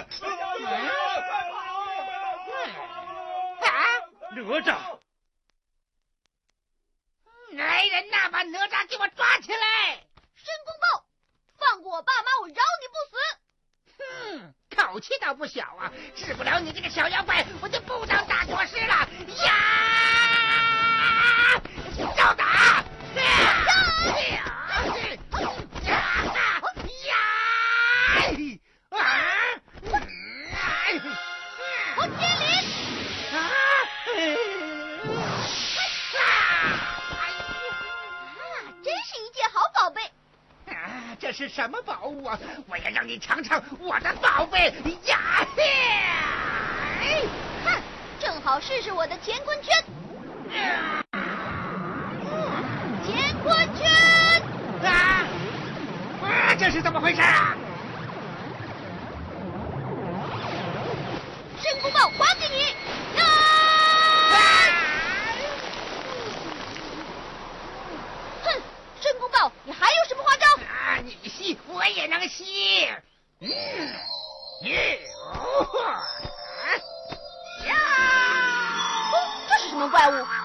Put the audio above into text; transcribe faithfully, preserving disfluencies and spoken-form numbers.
哪吒！ 来人呐，把哪吒给我抓起来！ 申公豹，放过我爸妈，我饶你不死。哼，口气倒不小啊！治不了你这个小妖怪，我就不当大国师了。呀！招打！呀！呀！ 我接灵！ 啊！ 真是一件好宝贝！ 啊，这是什么宝物啊？我要让你尝尝我的宝贝呀！ 看，正好试试我的乾坤圈。乾坤圈！ 啊！啊，这是怎么回事啊？ 申公豹，还给你！啊！哼，申公豹，你还有什么花招？ 啊，你吸，我也能吸。嗯，耶，哦，呀！ 哦，这是什么怪物？